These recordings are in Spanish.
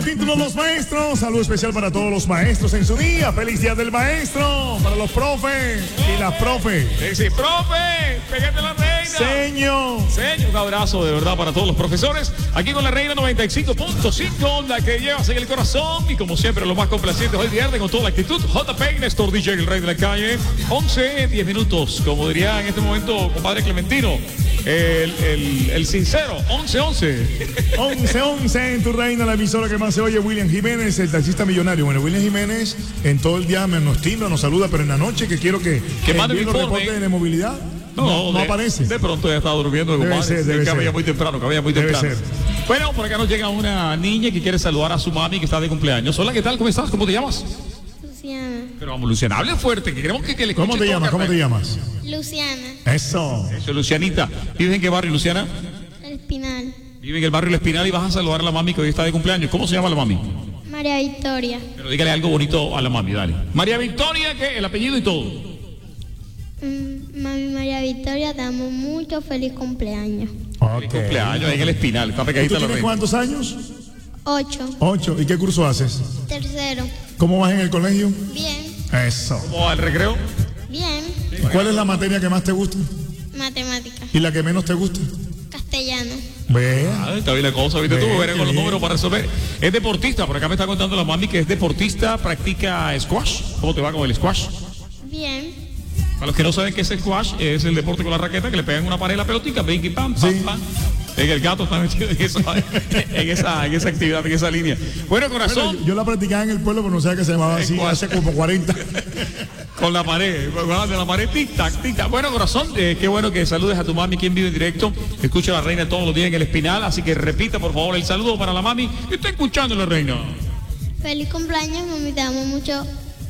Título los maestros, saludo especial para todos los maestros en su día, feliz día del maestro, para los profes y las profes. Sí, profe, pégate la reina. Señor, un abrazo de verdad para todos los profesores, aquí con la reina 95.5, la que llevas en el corazón y como siempre los más complacientes hoy viernes con toda la actitud, JP Néstor DJ, el rey de la calle, 11:10 minutos, como diría en este momento compadre Clementino. El sincero, 11:11. 11:11 en tu reina, la emisora que más se oye, William Jiménez, el taxista millonario. Bueno, William Jiménez en todo el día nos timbra, nos saluda, pero en la noche que quiero que mande envíe los reportes de movilidad. No aparece. De pronto ya estaba durmiendo. Debe ser. Cabía muy temprano. Debe ser. Bueno, por acá nos llega una niña que quiere saludar a su mami que está de cumpleaños. Hola, ¿qué tal? ¿Cómo estás? ¿Cómo te llamas? Luciana. Pero vamos, Luciana, hable fuerte, que queremos que le escuche. ¿Cómo te llamas? ¿Cómo te llamas? Luciana. Eso, Lucianita. ¿Vives en qué barrio, Luciana? El Espinal. Vive en el barrio El Espinal y vas a saludar a la mami que hoy está de cumpleaños. ¿Cómo se llama la mami? María Victoria. Pero dígale algo bonito a la mami, dale. María Victoria, ¿qué? El apellido y todo. Mami María Victoria, te amo mucho, feliz cumpleaños. Feliz cumpleaños ahí en El Espinal. Está pegadita ¿Tú la tienes reina. cuántos años? 8. 8. ¿Y qué curso haces? Tercero. ¿Cómo vas en el colegio? Bien. Eso. ¿Cómo va el recreo? Bien. ¿Cuál es la materia que más te gusta? Matemática. ¿Y la que menos te gusta? Castellano. Vea. Está bien la cosa, ¿viste tú? Veré con los números para resolver. Es deportista, por acá me está contando la mami que es deportista, practica squash. ¿Cómo te va con el squash? Bien. Para los que no saben qué es squash, es el deporte con la raqueta que le pegan una pared a la pelotica, ping, pam, pam, Sí. pam. El gato está metido en esa actividad, en esa línea. Bueno, corazón. Yo la practicaba en el pueblo, pero no sabía que se llamaba así, hace como 40. Con la pared, de la pared, tic tac, tic tac. Bueno, corazón, qué bueno que saludes a tu mami, quien vive en directo. Escucha a la reina todos los días en El Espinal, así que repita por favor el saludo para la mami. Está escuchando la reina. Feliz cumpleaños, mami, te amo mucho.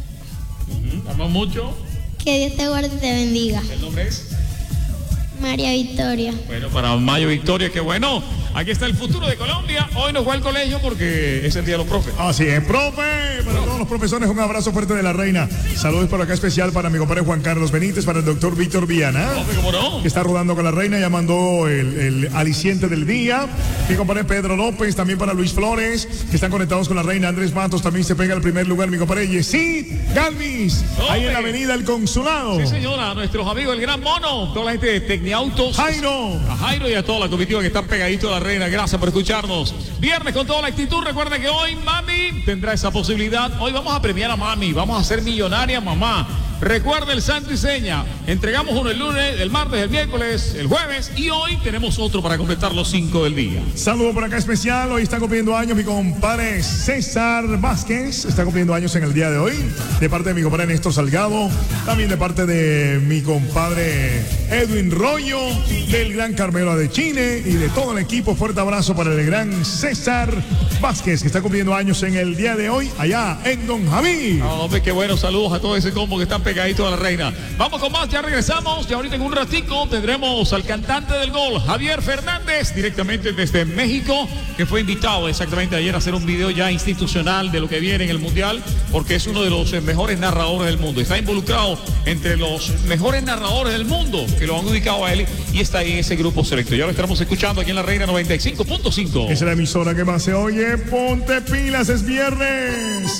Te amo mucho. Que Dios te guarde y te bendiga. El nombre es María Victoria. Bueno, para Mayo Victoria, qué bueno. Aquí está el futuro de Colombia. Hoy no fue al colegio porque es el día de los profes. Así es, profe. Para todos los profesores, un abrazo fuerte de la reina. Saludos por acá especial para mi compadre Juan Carlos Benítez, para el doctor Víctor Viana, ¿Cómo no? que está rodando con la reina, ya mandó el aliciente del día. Mi compadre Pedro López, también para Luis Flores, que están conectados con la reina. Andrés Matos también se pega al primer lugar. Mi compadre Yesid Galvis, ahí en la avenida El Consulado. Sí, señora, nuestros amigos, el gran mono, toda la gente de Tecniautos. Jairo. A Jairo y a toda la comitiva que están pegaditos a la reina. Gracias por escucharnos. Viernes con toda la actitud. Recuerda que hoy mami tendrá esa posibilidad. Hoy vamos a premiar a mami. Vamos a hacer millonaria mamá. Recuerda el santo y seña. Entregamos uno el lunes, el martes, el miércoles, el jueves y hoy tenemos otro para completar los 5 del día. Saludo por acá especial. Hoy está cumpliendo años mi compadre César Vázquez. Está cumpliendo años en el día de hoy. De parte de mi compadre Néstor Salgado. También de parte de mi compadre Edwin Rollo. Del gran Carmelo de Chile. Y de todo el equipo. Fuerte abrazo para el gran César Vázquez, que está cumpliendo años en el día de hoy. Allá en Don Javi. Hombre, qué bueno. Saludos a todo ese combo que están pegadito a la reina. Vamos con más, ya regresamos. Y ahorita en un ratico tendremos al cantante del gol, Javier Fernández, directamente desde México, que fue invitado exactamente ayer a hacer un video ya institucional de lo que viene en el Mundial, porque es uno de los mejores narradores del mundo. Está involucrado entre los mejores narradores del mundo, que lo han ubicado a él y está ahí en ese grupo selecto. Ya lo estamos escuchando aquí en la Reina 95.5. Es la emisora que más se oye. Ponte pilas, es viernes.